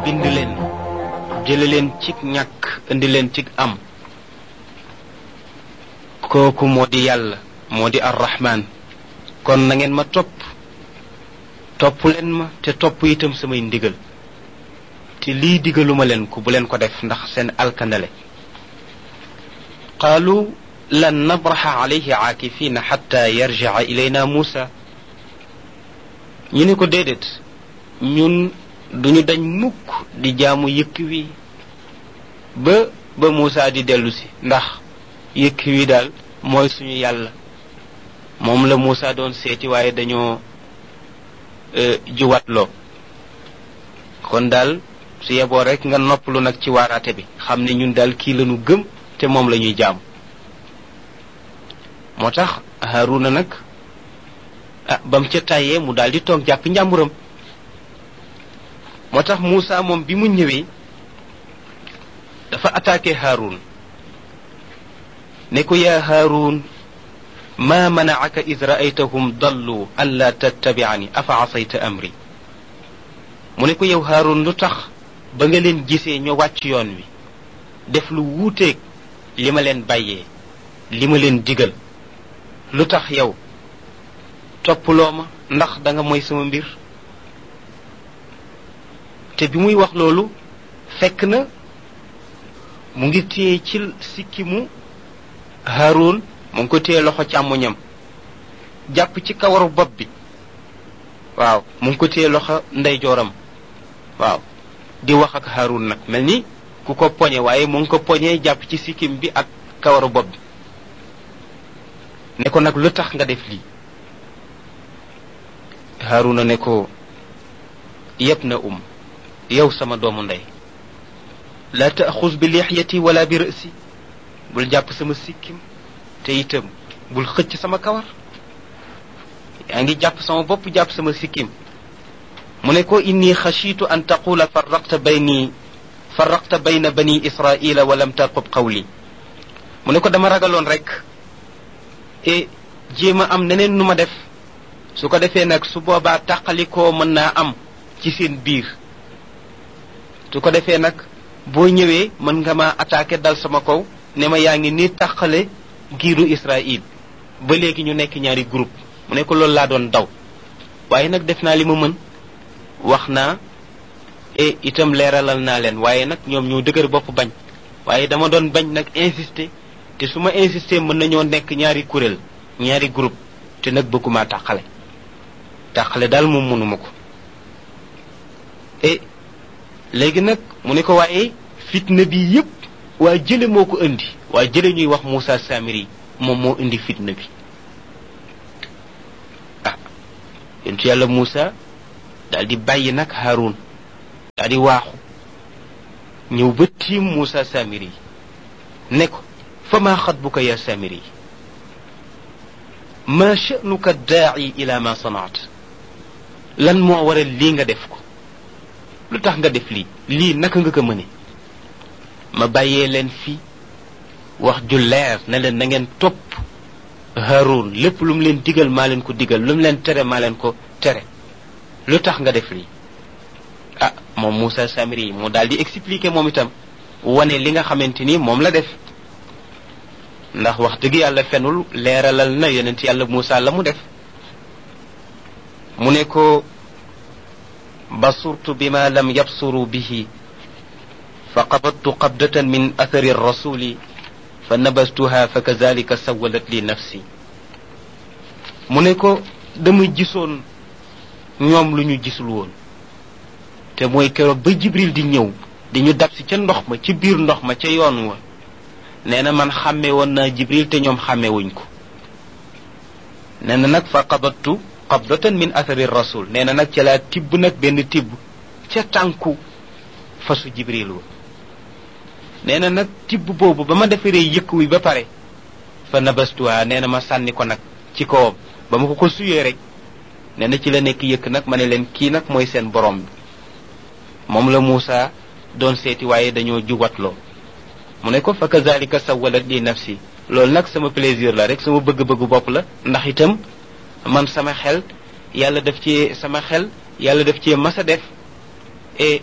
bind leen jële leen ci ñàkk indi leen ci am kooku moo di yàlla moo di arrahman kon na ngeen ma topp leen ma te topp itam samay ndigal te lii digaluma leen ko bu leen ko def ndax seen alkandale qaalu lan nabraxa alayhi aakifina xatta yarjica ilayna muusa ñu ne ko déedéet ñun duñu dañ mukk di jaamu yëkk wi ba Muusa di dellu si ndax yëkk wi daal mooy suñu yàlla moom la Muusa doon seeti waaye dañoo juwatloo kon daal su yeboo rek nga noppalu nag ci waaraate bi xam ne ñun daal kii lañu gëm te moom la ñuy jaamu moo tax Haaruna nag bam ca tàyyee mu daal di toog jàpp njàmburam moo tax Muusa moom bi mu ñëwee dafa attaqué Haarun ne ko yaa Haarun ma manaaka id raaytahum dallu an la tattabiani afa asayta amri mu ne ko yow Haarun lu tax ba nga leen gisee ñu wàcc yoon wi def lu wuuteeg li ma leen bàyyee li ma leen digal lu tax yow toppuloo ma ndax da nga mooy sama mbir te bi muy wax loolu fekk na mu ngi téye ci sikkimu Haarun mu ngi ko téye loxo càmmoñam jàpp ci kawaru bopp bi waaw mu ngi ko téye loxo ndeyjooram waaw di wax ak Haarun nag mel ni ku ko poñe waaye mu ngi ko poñee jàpp ci sikkim bi ak kawaru bopp bi ne ko nag lu tax nga def lii Haaruna ne ko yab na yow sama doomu ndey la taaxus bi lixyati wala bi rësi bul jàpp sama sikkim te itam bul xëcc sama kawar yaa ngi jàpp sama bopp jàpp sama sikkim mu ne ko inni xashiitu an taqula farraqta bayna bani israila wa lam tarqub qawli mu ne ko dama ragaloon rek jéem a am neneen nu ma def su ko defee nag su boobaa tàqalikoo mën naa am ci seen biir su ko defee nag boo ñëwee mën nga ma attaqué dal sama kaw ne ma yaa ngi ni tàqale giiru Israël ba léegi ñu nekk ñaari groupe mu ne ko loolu laa doon daw waaye nag def naa li ma mën wax naa itam leeralal naa leen waaye nag ñoom ñoo dëgër bopp bañ waaye dama doon bañ nag insister te su ma insister mën nañoo nekk ñaari kuréel ñaari groupe te nag bëgguma tàqale daal moom mënuma ko léegi nag mu ne ko waaye fitna bi yépp waa jële moo ko indi waa jële ñuy wax Muusa Samiri moom moo indi fitna bi yontu yàlla Muusa daal di bàyyi nag Haarun daal di waaxu ñëw ba tiim Muusa Samiri ne ko fa maa xatbuka ya Samiri ma sha'nuka daa'i ila ma sanaat lan moo waral lii nga def ko lu tax nga def lii naka nga ko mëne ma bàyyee leen fi wax ju leer ne leen na ngeen topp Haarun lépp lu mu leen digal maa leen ko digal lu mu leen tere maa leen ko tere lu tax nga def lii moom Muusa Samiri moo daal di expliquer moom itam wane li nga xamante ni moom la def ndax wax dëgg yàlla fenul leeralal na yonent yàlla Muusa la mu def mu ne ko basurtu bima lam yabsuru bihi fa qabadtu qabdatan min athari rasuli fa nabastuha fa kazalika sawalat li nafsi mu ne ko dama gisoon ñoom lu ñu gisul woon te mooy keroog ba Jibril di ñëw di ñu dab si ca ndox ma ci biir ndox ma ca yoon wa nee na man xàmme woon naa Jibril te ñoom xàmme wuñ ko nee na nag fa qabadtu qabdatan min athari rasul nee na nag ca laa tibb nag benn tibb ca tànku fasu Jibril wa nee na nag tibb boobu ba ma defaree yëkk wi ba pare fa nabastuha nee na ma sànni ko nag ci kawam ba ma ko suyee rek nee na ci la nekk yëkk nag ma ne leen kii nag mooy seen borom bi moom la Muusa doon seeti waaye dañoo juwatloo mu ne ko fa kazalika sawalat li nafsi loolu nag sama plaisir la rek sama bëgg-bëggu bopp la ndax itam man sama xel yàlla daf ci mas a def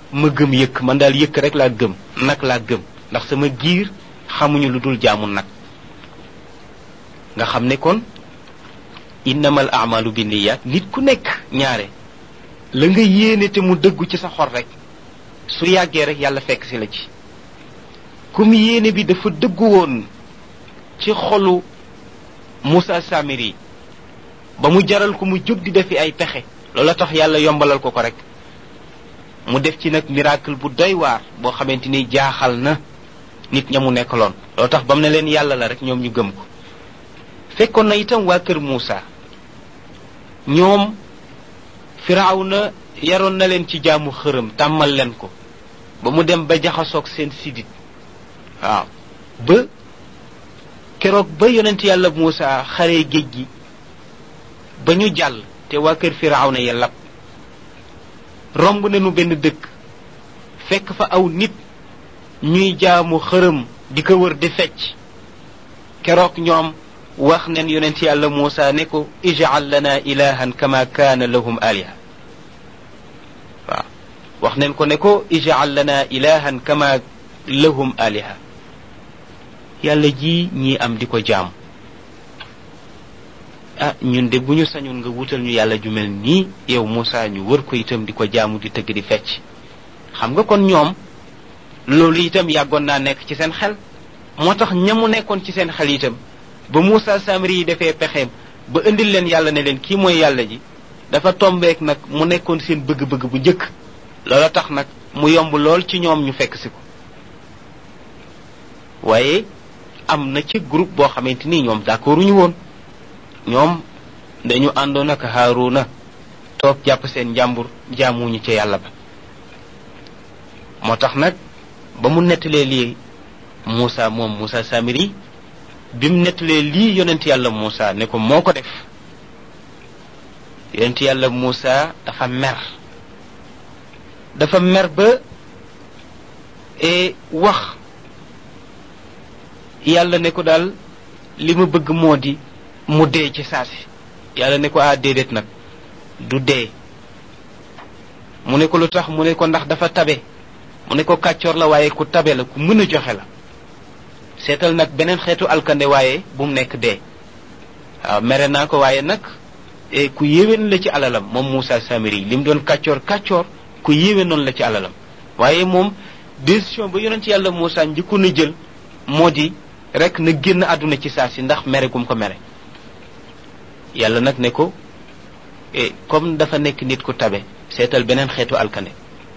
ma gëm yëkk, man daal yëkk rek laa gëm, nag laa gëm, ndax sama giir xamuñu lu dul jaamu nag. nga xam ne kon innamal a'malu binniyat, nit ku nekk ñaare la nga yéene te mu dëggu ci sa xol rek su yàggee rek yàlla fekk si la ci. comme yéene bi dafa dëggu woon ci xolu Moussa Samiri ba mu jaral ko mu jóg di defi ay pexe, loola tax yàlla yombalal ko ko rek. mu def ci nag miracle bu doy waar boo xamante ni jaaxal na nit ña mu nekkaloon. loo tax ba mu ne leen yàlla la rek ñoom ñu gëm ko. fekkoon na itam waa kër Moussa ñoom Firawna yaroon na leen ci jaamu xërëm, tàmmal leen ko ba mu dem ba jaxasoog seen sidit. waaw ba keroog ba yonent yàlla Moussa xaree géej gi ba ñu jàll te waa kër Firawna ya lab, romb nañu benn dëkk fekk fa aw nit ñuy jaamu xërëm di ko wër di fecc. keroog ñoom wax neen yonent yàlla Moussa ne ko ij'al lana ilahan kama kaana lahum aliha. waaw wax neen ko ne ko ij'al lana ilahan kama lahum aliha. yàlla ji ñii am di ko jaam, ñun de bu ñu sañoon nga wutal ñu yàlla ju mel nii yow Moussa, ñu wër ko itam di ko jaamu di tëgg di fecc. xam nga kon ñoom loolu itam yàggoon naa nekk ci seen xel, moo tax ñamu nekkoon ci seen xel itam ba Moussa Samiri yi defee pexeem ba indil leen yàlla ne leen kii mooy yàlla ji, dafa tombeek nag mu nekkoon seen bëgg-bëgg bu njëkk. loola tax nag mu yomb lool ci ñoom ñu fekk si ko. waaye am na ci groupe boo xamante ni ñoom d'accorduñu woon. ñoom dañu àndoon ak Haaruna toog jàpp seen njàmbur, jaamuñu ca yàlla ba. moo tax nag ba mu nettalee lii Moussa, moom Moussa Samiri bi mu nettalee lii yonent yàlla Moussa ne ko moo ko def, yonent yàlla Moussa dafa mer ba wax yàlla ne ko daal li ma bëgg moo di mu dee ci saasi. yàlla ne ko déedéet nag du dee. mu ne ko lu tax? mu ne ko ndax dafa tabe. mu ne ko kàccoor la waaye ku tabe la, ku mën a joxe la. seetal nag beneen xeetu alkande waaye bu mu nekk dee. waaw mere naa ko waaye nag ku yéwén la ci alalam moom Moussa Samiri li mu doon kàccoor ku yéwén noonu la ci alalam. waaye moom décision ba yonent yàlla Moussa njëkkoon a jël moo di rek na génn àdduna ci saa si ndax mere gum ko mere. yàlla nag ne ko comme dafa nekk nit ku tabe, seetal beneen xeetu alkande.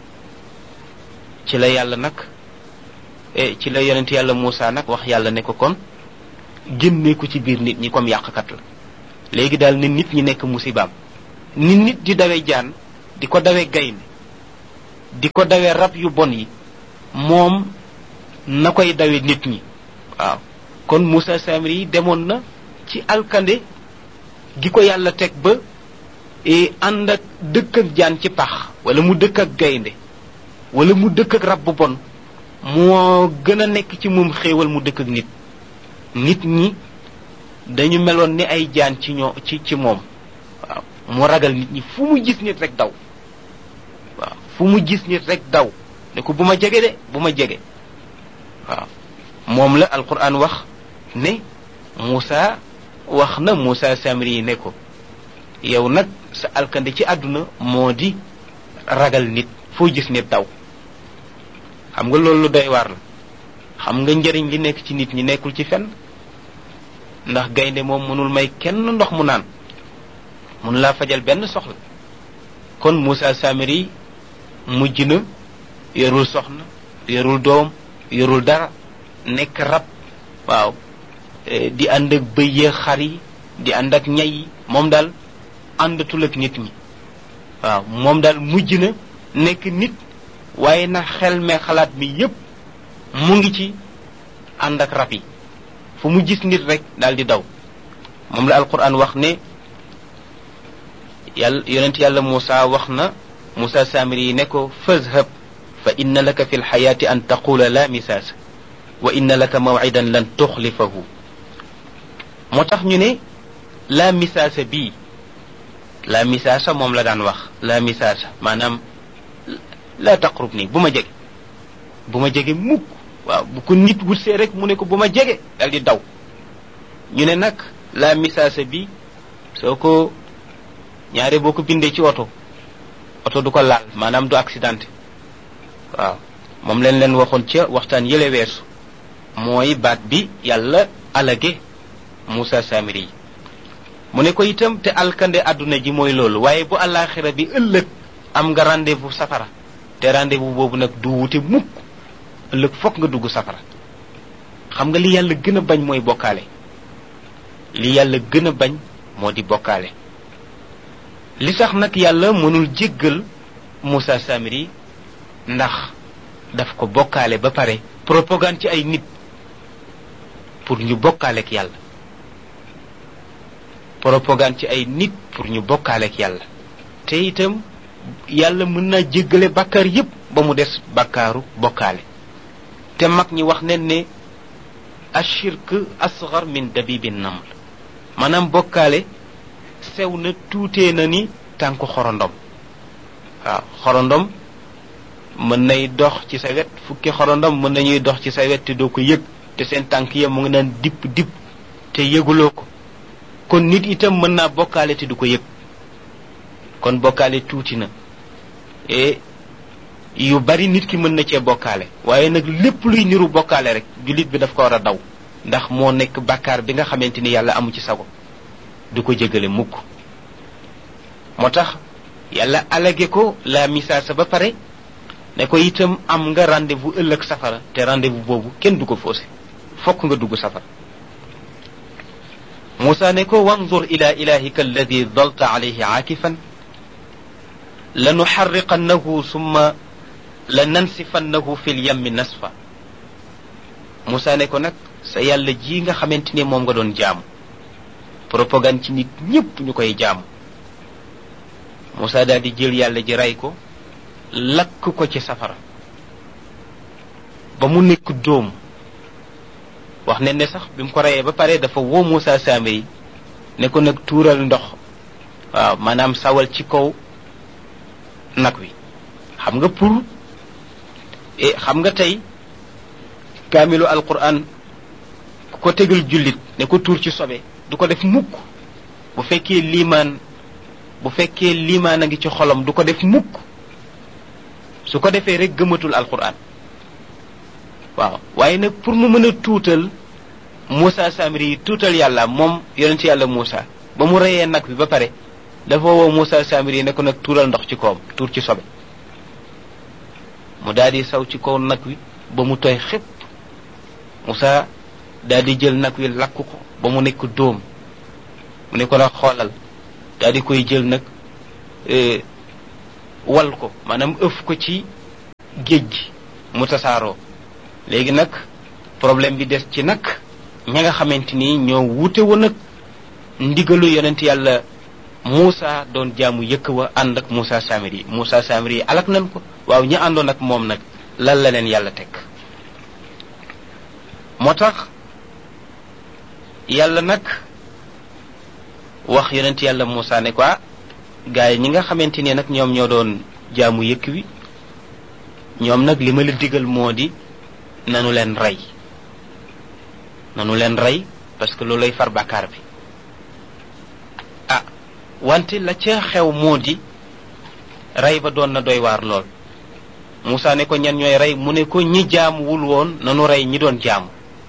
ci la yàlla nag ci la yonent yàlla Moussa nag wax yàlla ne ko kon génne ko ci biir nit ñi comme yàqkat la. léegi daal ne nit ñi nekk musibaam, ni nit di dawe jaan, di ko dawe gaynde, di ko dawe rab yu bon yi, moom na koy dawe nit ñi. waaw kon Moussa Samiri demoon na ci alkande gi ko yàlla teg ba ànd ak dëkk ak jaan ci pax, wala mu dëkk ak gaynde, wala mu dëkk ak rab bu bon, moo gën a nekk ci moom xéewal mu dëkk ak nit. nit ñi dañu meloon ni ay jaan ci moom. waaw mu ragal nit ñi, fu mu gis nit rek daw. waaw fu mu gis nit rek daw ne ko bu ma jege de, bu ma jege. waaw moom la alquran wax ne Moussa wax na Moussa Samiri ne ko yow nag sa alkande ci àdduna moo di ragal nit, foo gis nit daw. xam nga loolu lu doy waar la. xam nga njëriñ li nekk ci nit ñi nekkul ci fenn, ndax gaynde moom mënul may kenn ndox mu naan, mun laa fajal benn soxla. kon Moussa Samiri mujj na yorul soxna, yorul doom, yorul dara, nekk rab. waaw di ànd ak bëy yi, xar yi, di ànd ak ñay yi, moom daal àndatul ak nit ñi. waaw moom daal mujj na nekk nit, waaye na xel me xalaat mi yépp mu ngi ci ànd ak rab yi. fu mu gis nit rek daal di daw. moom la alquran wax ne yàlla yonent yàlla Moussa wax na Moussa Samiri ne ko fazhab fa inna laka fi lxayaati an taqula la misaasa wa inna laka mawcidan lan tuxlifahu. moo tax ñu ne la misaasa bii, la misaasa moom la daan wax, la misaasa maanaam la taqrub nii bu ma jege mukk. waaw bu ko nit wutsee rek mu ne ko bu ma jege dal di daw. ñu ne nag la misaasa bi soo ko ñaare boo ko bindee ci oto du ko laal maanaam du accidenté. waaw moom leen waxoon ca waxtaan yële weesu mooy baat bi yàlla alage Moussa Samiri yi mu ne ko itam te alkande àdduna ji mooy loolu waaye bu àllaaxira bi ëllëg am nga rendez-vous safara te rendez-vous boobu nag du wute mukk ëllëg fokk nga dugg safara. xam nga li yàlla gën a bañ mooy bokkaale. li yàlla gën a bañ moo di bokkaale. li tax nag yàlla mënul jéggal Moussa Samiri ndax daf ko bokkaale ba pare propagande ci ay nit pour ñu bokkaale ak yàlla. propagande ci ay nit pour ñu bokkaale ak yàlla. te itam yàlla mën naa jéggale bàkkaar yépp ba mu des bàkkaaru bokkaale. te mag ñi wax nañ ne ashirk asghar min dabibin naml maanaam bokkaale sew na tuutee na ni tànku xorondom. waaw xorondom mën nay dox ci sa wet fukki xorondom mën nañuy dox ci sa wet te doo ko yëg te seen tànk ya mu ngi naan dipp dipp te yëguloo ko. kon nit itam mën naa bokkaale te du ko yëg. kon bokkaale tuuti na et yu bari nit ki mën na cee bokkaale waaye nag lépp luy niru bokkaale rek jullit bi daf ko war a daw ndax moo nekk bàkkaar bi nga xamante ni yàlla amu ci sago du ko jégale mukk. moo tax yàlla alage ko la misaasa ba pare ne ko itam am nga rendez-vous ëllëg safara te rendez-vous boobu kenn du ko faussé fokk nga dugg safara. Moussa ne ko wanzur ila ilahika alladi dalta alayhi aakifan lanuxarriqannahu summa lanansifannahu fi lyammi nasfa. Moussa ne ko nag sa yàlla ji nga xamante ni moom nga doon jaamu propagande ci nit ñépp ñu koy jaamu. Moussa daal di jël yàlla ji rey ko lakk ko ci safara ba mu nekk dóom. wax ne sax bi mu ko reyee ba pare dafa woo Moussa Samiri ne ko nag tuural ndox. waaw maanaam sawal ci kaw nag wi. xam nga pour xam nga tey kaamilu alquran ku ko tegal jullit ne ko tuur ci sobe du ko def mukk. bu fekkee liimaan a ngi ci xolam du ko def mukk. su ko defee rek gëmatul alquran. waaw waaye nag pour mu mën a tuutal Moussa Samiri yi tuutal yàlla moom yonent yàlla Moussa ba mu reyee nag bi ba pare dafa woo Moussa Samiri yi ne ko nag tuural ndox ci kawam tuur ci sobe. mu daal di saw ci kaw nag wi ba mu tooy xépp. Moussa daal di jël nag wi lakk ko ba mu nekk dóom. mu ne ko nag xoolal daal di koy jël nag wal ko maanaam ëf ko ci géej gi mu tasaaroo. léegi nag problème bi des ci nag ña nga xamante ni ñoo wuute woon nag ndigalu yonent yàlla Moussa doon jaamu yëkk wa ànd ak Moussa Samiri yi alak nañ ko. waaw ñi àndoon ak moom nag lan la leen yàlla teg. moo tax yàlla nag wax yonent yàlla Moussa ne ko gaa yi ñi nga xamante ni nag ñoom ñoo doon jaamu yëkk wi ñoom nag li ma la digal moo di nanu leen rey parce que loolay far bàkkaar bi. wante la ca xew moo di rey ba doon na doy waar lool. Moussa ne ko ñan ñooy rey mu ne ko ñi jaamuwul woon nanu rey ñi doon jaamu.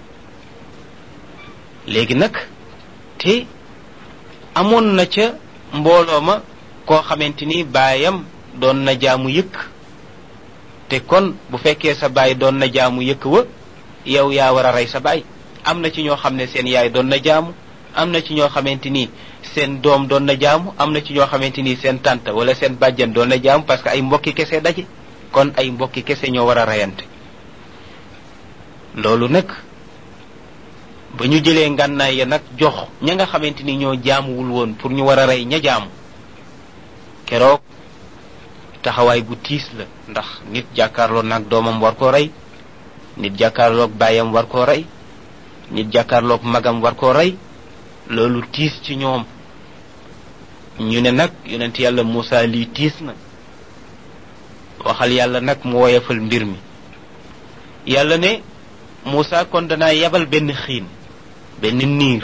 léegi nag te amoon na ca mbooloo ma koo xamante ni baayam doon na jaamu yëkk. te kon bu fekkee sa baay doon na jaamu yëkk wa yow yaa war a rey sa baay. am na ci ñoo xam ne seen yaay doon na jaamu. am na ci ñoo xamante ni seen doom doon na jaamu. am na ci ñoo xamante ni seen tante wala seen bàjjen doon na jaamu parce que ay mbokki kese daje. kon ay mbokki kese ñoo war a reyante. loolu nag ba ñu jëlee ngànnaay ya nag jox ña nga xamante ni ñoo jaamuwul woon pour ñu war a rey ña jaamu. keroog taxawaay bu tiis la ndax nit jàkkaarloo nag doomam war koo rey. nit jàkkaarloog baayam war koo rey. nit jàkkaarloog magam war koo rey. loolu tiis ci ñoom. ñu ne nag yonent yàlla Moussa lii tiis na waxal yàlla nag mu woyefal mbir mi. yàlla ne Muusa kon danaa yebal benn xiin, benn niir.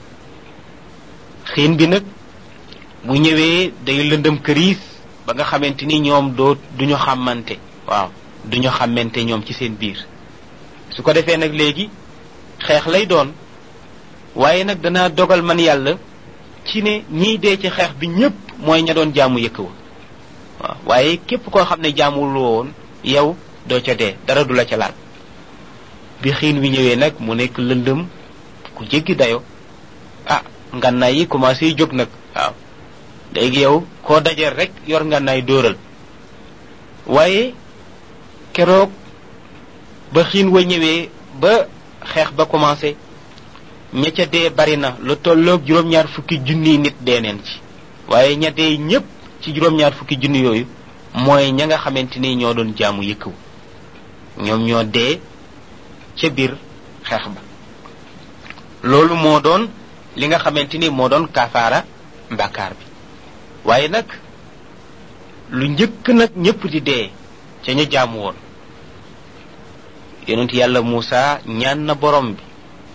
xiin bi nag bu ñëwee day lëndëm këriis ba nga xamante ni ñoom duñu xàmmante. waaw duñu xàmmante ñoom ci seen biir. su ko defee nag léegi xeex lay doon, waaye nag danaa dogal man yàlla ci ne ñiy dee ci xeex bi ñépp mooy ña doon jaamu yëkk wa. waaw waaye képp koo xam ne jaamul woon yow doo ca dee, dara du la ca laal. bi xiin wi ñëwee nag mu nekk lëndëm ku jéggi dayo. ngànnaay yi commencé jóg nag. waaw léegi yow koo dajeel rek yor ngànnaay dóoral. waaye keroog ba xiin wa ñëwee ba xeex ba commencé, ña ca dee bari na lu tolloog juróom-ñaar fukki junniy nit dee neen ci. waaye ña dee ñépp ci juróom-ñaar fukki junni yooyu mooy ña nga xamante ni ñoo doon jaamu yëkkaw. ñoom ñoo dee ca biir xeex ba. loolu moo doon li nga xamante ni moo doon kafaara mbàkkaar bi. waaye nag lu njëkk nag ñépp di dee ca ñu jaamu woon, yonent yàlla Muusa ñaan na borom bi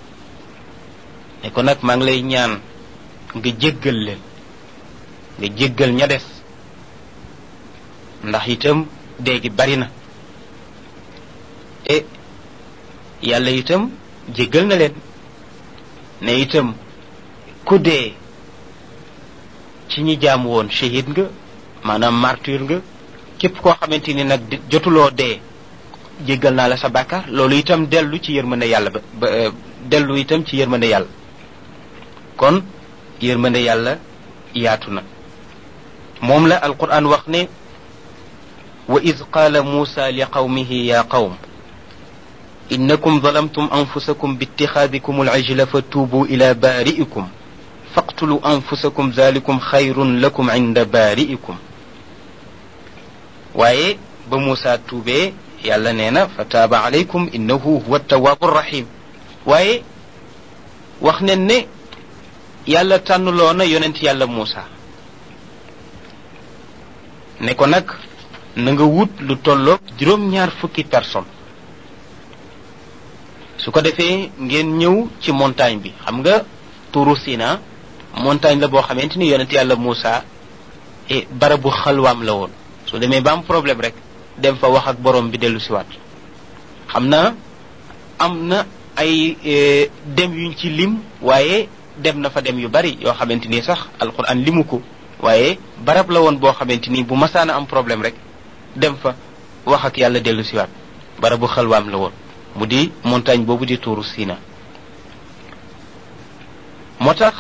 ne ko nag maa ngi lay ñaan nga jéggal leen, nga jéggal ña des, ndax itam dee gi bari na. te yàlla itam jéggal na leen ne itam ku dee ci ñi jaamu woon shahid nga, maanaam martyr nga. képp koo xamante ni nag jotuloo dee jéggal naa la sa bàkkaar. loolu itam dellu ci yërmande yàlla ba dellu itam ci yërmande yàlla. kon yërmande yàlla yaatu na. moom la alquran wax ne wa iz qaala muusa li qawmihi ya qawm innakum zalamtum anfusakum biittixaadikum al-ijla fa tuubu ila baari'ikum faqtulu anfusakum zalikum xayrun lakum inda baari'ikum. waaye ba Muusa tuubee yàlla nee na fa taaba alaykum innahu huwa tawaabu rahim. waaye wax nen ne yàlla tànnuloo na yonent yàlla Muusa ne ko nag na nga wut lu tolloog juróom-ñaar fukki personne. su ko defee ngeen ñëw ci montagne bi. xam nga Tuuru Sina montagne la boo xamante ni yonent yàlla Muusa barabu xalwaam la woon. su demee ba am problème rek dem fa wax ak borom bi dellu siwaat. xam na am na ay dem yuñ ci lim, waaye dem na fa dem yu bari yoo xamante ni sax alquran limu ko. waaye barab la woon boo xamante ni bu masaana am problème rek dem fa wax ak yàlla dellu siwaat. barabu xalwaam la woon, mu di montagne boobu di Tuuru Sina. moo tax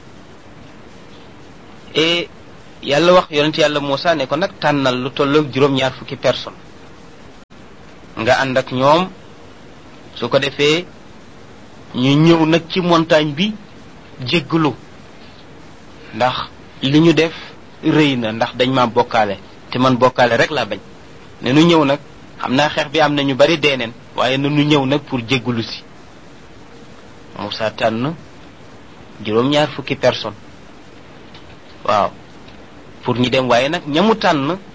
yàlla wax yonent yàlla Muusa ne ko nag tànnal lu tolloog juróom-ñaar fukki personne nga ànd ak ñoom. su ko defee ñu ñëw nag ci montagne bi jéggalu, ndax li ñu def rëy na, ndax dañ ma bokkaale te man bokkaale rek laa bañ. ne nu ñëw nag, xam naa xeex bi am na ñu bari deeneen, waaye na nu ñëw nag pour jéggalu si. Muusa tànn juróom-ñaar fukki personne waaw pour ñu dem. waaye nag ñamu tànn